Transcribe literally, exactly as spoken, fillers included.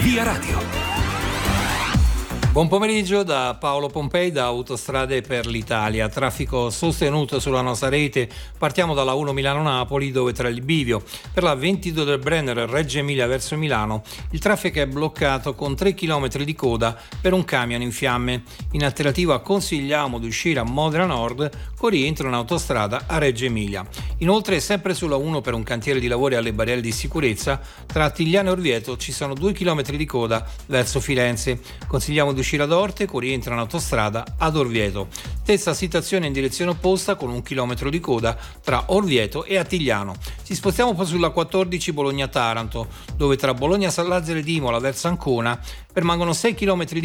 Via Radio. Buon pomeriggio da Paolo Pompei da Autostrade per l'Italia. Traffico sostenuto sulla nostra rete. Partiamo dalla uno Milano-Napoli, dove tra il bivio per la ventidue del Brenner e Reggio Emilia verso Milano il traffico è bloccato con tre chilometri di coda per un camion in fiamme. In alternativa consigliamo di uscire a Modena Nord con rientro in autostrada a Reggio Emilia. Inoltre, sempre sulla uno per un cantiere di lavori alle barriere di sicurezza, tra Tigliano e Orvieto ci sono due chilometri di coda verso Firenze. Consigliamo di uscire ad Orte con rientro in autostrada ad Orvieto. Stessa situazione in direzione opposta con un chilometro di coda tra Orvieto e Attigliano. Ci spostiamo poi sulla quattordici Bologna-Taranto, dove tra Bologna-San Lazzaro ed Imola verso Ancona permangono sei chilometri di